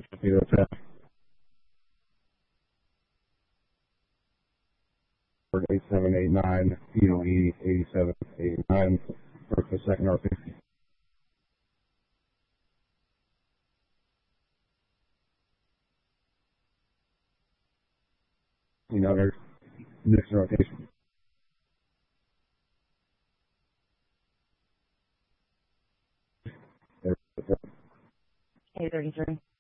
Zero 10. 8789, POE 8789, first and second Northeast. There's next rotation. A33.